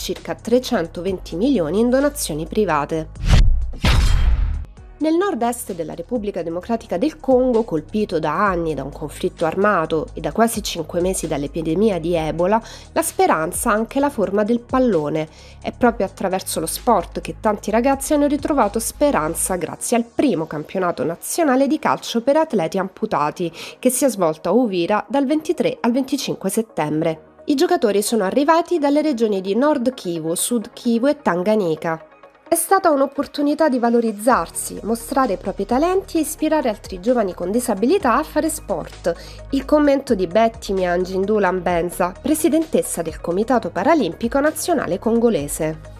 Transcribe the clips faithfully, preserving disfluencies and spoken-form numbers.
circa trecentoventi milioni in donazioni private. Nel nord-est della Repubblica Democratica del Congo, colpito da anni da un conflitto armato e da quasi cinque mesi dall'epidemia di Ebola, la speranza ha anche la forma del pallone. È proprio attraverso lo sport che tanti ragazzi hanno ritrovato speranza grazie al primo campionato nazionale di calcio per atleti amputati, che si è svolto a Uvira dal ventitré al venticinque settembre. I giocatori sono arrivati dalle regioni di Nord Kivu, Sud Kivu e Tanganyika. È stata un'opportunità di valorizzarsi, mostrare i propri talenti e ispirare altri giovani con disabilità a fare sport. Il commento di Betty Mianjindula Mbenza, presidentessa del Comitato Paralimpico Nazionale Congolese.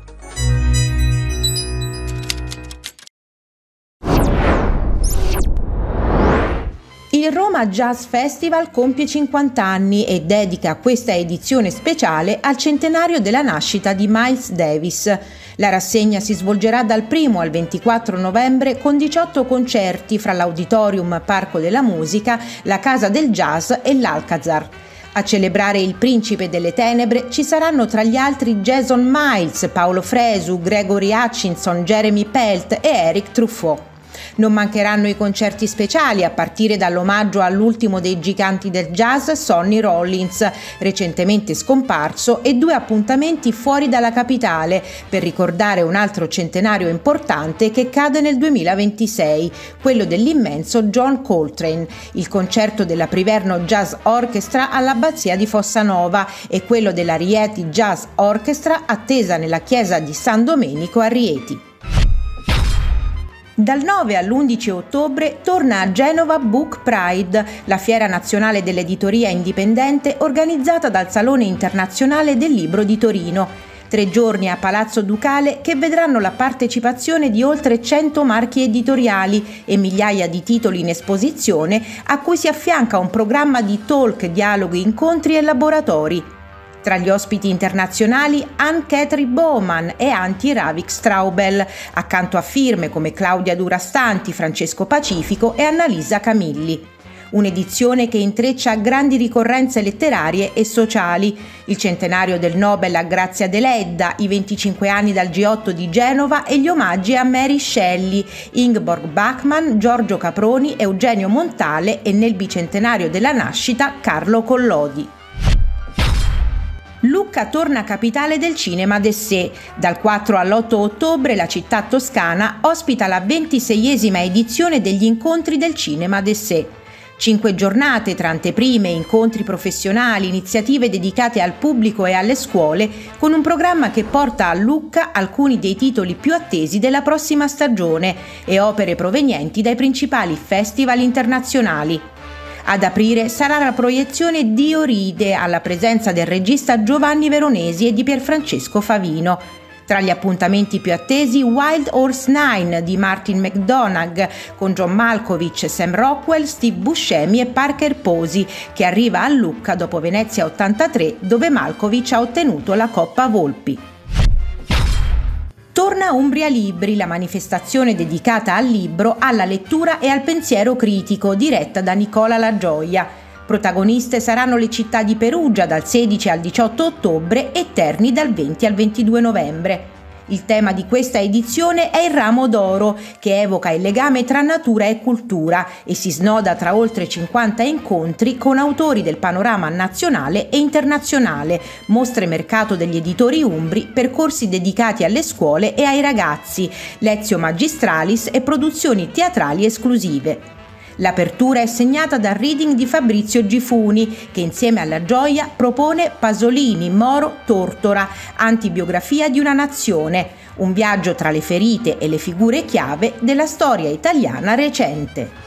Il Roma Jazz Festival compie cinquanta anni e dedica questa edizione speciale al centenario della nascita di Miles Davis. La rassegna si svolgerà dal primo al ventiquattro novembre con diciotto concerti fra l'Auditorium Parco della Musica, la Casa del Jazz e l'Alcazar. A celebrare il Principe delle Tenebre ci saranno tra gli altri Jason Miles, Paolo Fresu, Gregory Hutchinson, Jeremy Pelt e Eric Truffaut. Non mancheranno i concerti speciali, a partire dall'omaggio all'ultimo dei giganti del jazz, Sonny Rollins, recentemente scomparso, e due appuntamenti fuori dalla capitale per ricordare un altro centenario importante che cade nel duemilaventisei, quello dell'immenso John Coltrane, il concerto della Priverno Jazz Orchestra all'Abbazia di Fossanova e quello della Rieti Jazz Orchestra attesa nella chiesa di San Domenico a Rieti. Dal nove all'undici ottobre torna a Genova Book Pride, la fiera nazionale dell'editoria indipendente organizzata dal Salone Internazionale del Libro di Torino. Tre giorni a Palazzo Ducale che vedranno la partecipazione di oltre cento marchi editoriali e migliaia di titoli in esposizione, a cui si affianca un programma di talk, dialoghi, incontri e laboratori. Tra gli ospiti internazionali Anne-Catherine Bowman e Antti Ravik-Straubel, accanto a firme come Claudia Durastanti, Francesco Pacifico e Annalisa Camilli. Un'edizione che intreccia grandi ricorrenze letterarie e sociali, il centenario del Nobel a Grazia Deledda, i venticinque anni dal G otto di Genova e gli omaggi a Mary Shelley, Ingeborg Bachmann, Giorgio Caproni, Eugenio Montale e nel bicentenario della nascita Carlo Collodi. Lucca torna capitale del cinema d'essai. Dal quattro all'otto ottobre la città toscana ospita la ventiseiesima edizione degli incontri del cinema d'essai. Cinque giornate tra anteprime, incontri professionali, iniziative dedicate al pubblico e alle scuole, con un programma che porta a Lucca alcuni dei titoli più attesi della prossima stagione e opere provenienti dai principali festival internazionali. Ad aprire sarà la proiezione di Oride, alla presenza del regista Giovanni Veronesi e di Pierfrancesco Favino. Tra gli appuntamenti più attesi, Wild Horse nove di Martin McDonagh, con John Malkovich, Sam Rockwell, Steve Buscemi e Parker Posey, che arriva a Lucca dopo Venezia ottantatré, dove Malkovich ha ottenuto la Coppa Volpi. Torna Umbria Libri, la manifestazione dedicata al libro, alla lettura e al pensiero critico, diretta da Nicola La Gioia. Protagoniste saranno le città di Perugia dal sedici al diciotto ottobre e Terni dal venti al ventidue novembre. Il tema di questa edizione è il Ramo d'Oro, che evoca il legame tra natura e cultura e si snoda tra oltre cinquanta incontri con autori del panorama nazionale e internazionale, mostre mercato degli editori umbri, percorsi dedicati alle scuole e ai ragazzi, lezio magistralis e produzioni teatrali esclusive. L'apertura è segnata dal reading di Fabrizio Gifuni, che insieme alla Gioia propone Pasolini, Moro, Tortora, antibiografia di una nazione, un viaggio tra le ferite e le figure chiave della storia italiana recente.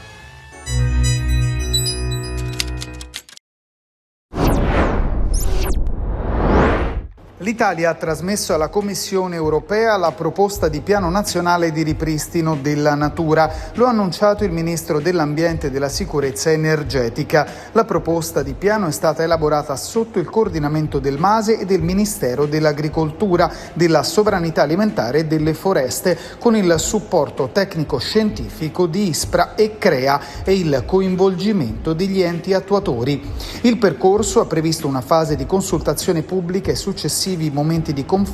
L'Italia ha trasmesso alla Commissione europea la proposta di piano nazionale di ripristino della natura. Lo ha annunciato il ministro dell'Ambiente e della Sicurezza Energetica. La proposta di piano è stata elaborata sotto il coordinamento del MASE e del Ministero dell'Agricoltura, della Sovranità Alimentare e delle Foreste, con il supporto tecnico-scientifico di ISPRA e CREA e il coinvolgimento degli enti attuatori. Il percorso ha previsto una fase di consultazione pubblica e successiva momenti di confronto